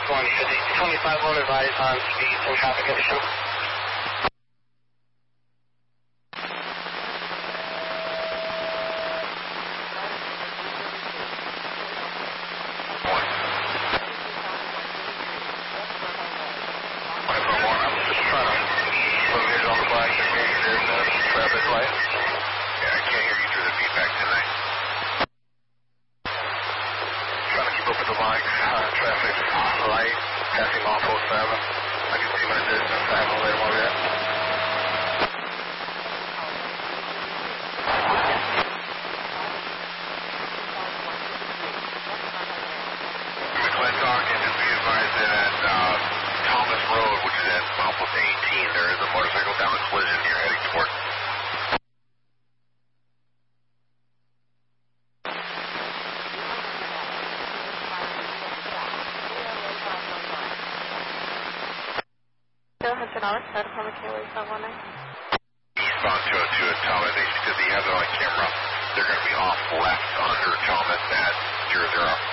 25 will advise on speeds and traffic conditions. Traffic light, passing off 07. I can see my distance. I have no later one yet. McClintock, and just be advised that at Thomas Road, which is at almost 18, there is a motorcycle down a collision you're heading toward. Eastbound 202 at Thomas, because he has it on camera. They're going to be off left under Thomas at 00.